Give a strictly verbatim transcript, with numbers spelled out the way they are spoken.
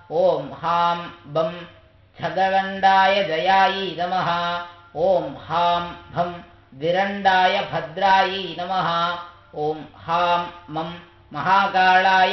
ॐ हां बं छगगण्डाय जयायै नमः ॐ हां भं विरण्डाय भद्रायै नमः ॐ हां मं महाकालाय